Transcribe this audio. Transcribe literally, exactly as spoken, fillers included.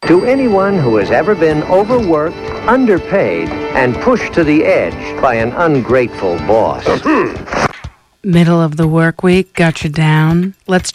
To anyone who has ever been overworked, underpaid, and pushed to the edge by an ungrateful boss. Middle of the work week got you down? Let's